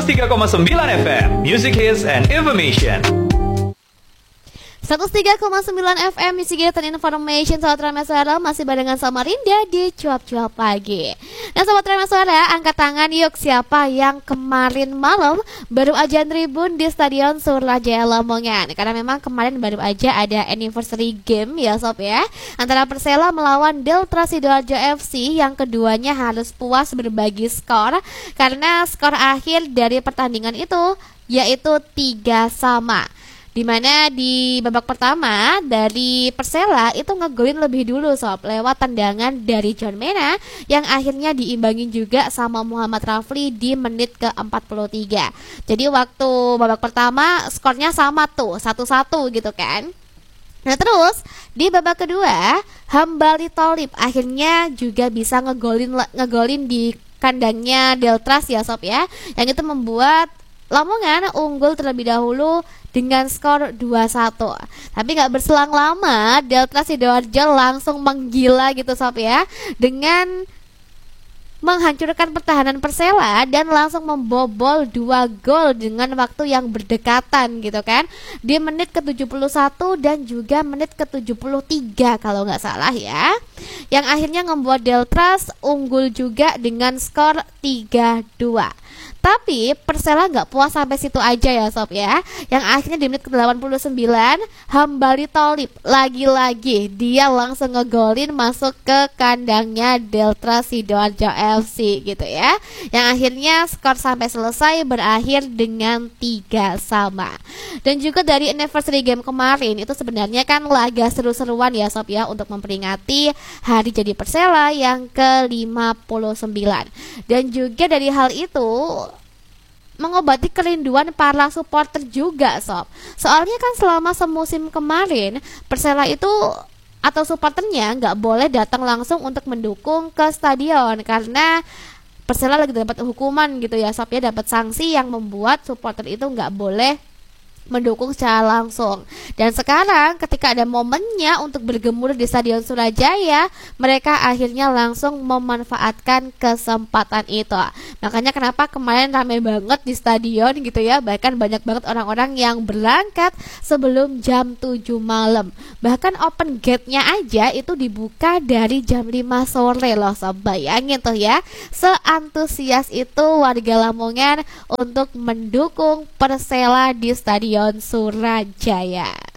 103,9 FM, Music Hits and Information. 103,9 FM Music Hits and Information. Sobat Rameswara masih barengan sama Rinda di Cuap-Cuap Pagi. Nah Sobat Rameswara, angkat tangan yuk siapa yang kemarin malam baru aja tribun di Stadion Surajaya Lamongan. Karena memang kemarin baru aja ada anniversary game ya Sob ya, antara Persela melawan Delta Sidoarjo FC, yang keduanya harus puas berbagi skor karena skor akhir dari pertandingan itu yaitu 3-3. Dimana di babak pertama dari Persela itu ngegolin lebih dulu Sob, lewat tendangan dari John Mena yang akhirnya diimbangin juga sama Muhammad Rafli di menit ke-43. Jadi waktu babak pertama skornya sama tuh 1-1 gitu kan. Nah terus di babak kedua Hambali Tholib akhirnya juga bisa ngegolin di kandangnya Deltras ya Sob ya, yang itu membuat Lamongan unggul terlebih dahulu dengan skor 2-1. Tapi gak berselang lama Delta Sidoarjo langsung menggila gitu Sob ya, dengan menghancurkan pertahanan Persela dan langsung membobol 2 gol dengan waktu yang berdekatan gitu kan, di menit ke-71 dan juga menit ke-73 kalau nggak salah ya, yang akhirnya membuat Deltras unggul juga dengan skor 3-2. Tapi Persela nggak puas sampai situ aja ya Sob ya, yang akhirnya di menit ke-89 Hambali Tholib lagi-lagi dia langsung ngegolin masuk ke kandangnya Delta Sidoarjo FC gitu ya, yang akhirnya skor sampai selesai berakhir dengan 3-3. Dan juga dari anniversary game kemarin itu sebenarnya kan laga seru-seruan ya Sob ya, untuk memperingati hari jadi Persela yang ke-59. Dan juga dari hal itu mengobati kerinduan para supporter juga Sob. Soalnya kan selama semusim kemarin Persela itu atau supporternya nggak boleh datang langsung untuk mendukung ke stadion karena Persela lagi dapat hukuman gitu ya Sob ya, dapat sanksi yang membuat supporter itu nggak boleh mendukung secara langsung. Dan sekarang ketika ada momennya untuk bergemuruh di Stadion Surajaya, mereka akhirnya langsung memanfaatkan kesempatan itu. Makanya kenapa kemarin ramai banget di stadion gitu ya, bahkan banyak banget orang-orang yang berangkat sebelum jam 7 malam. Bahkan open gate-nya aja itu dibuka dari jam 5 sore loh Sob. Bayangin tuh ya, seantusias itu warga Lamongan untuk mendukung Persela di Stadion Surajaya.